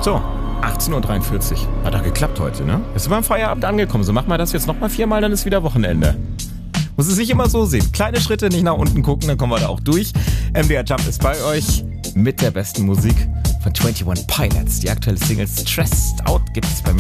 So, 18.43 Uhr. Hat doch geklappt heute, ne? Jetzt sind wir am Feierabend angekommen. So machen wir das jetzt nochmal 4-mal, dann ist wieder Wochenende. Muss es nicht immer so sehen. Kleine Schritte, nicht nach unten gucken, dann kommen wir da auch durch. MDR Jump ist bei euch mit der besten Musik von 21 Pilots. Die aktuelle Single Stressed Out gibt es bei mir.